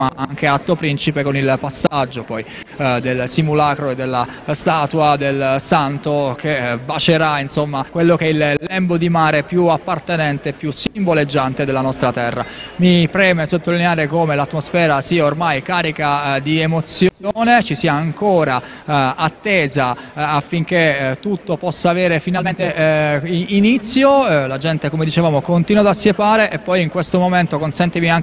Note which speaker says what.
Speaker 1: anche atto principe con il passaggio poi del simulacro e della statua del santo che bacerà insomma quello che è il lembo di mare più appartenente, più simboleggiante della nostra terra. Mi preme sottolineare come l'atmosfera sia ormai carica di emozione, ci sia ancora attesa affinché tutto possa avere finalmente inizio, la gente come dicevamo continua ad assiepare e poi in questo momento consentimi anche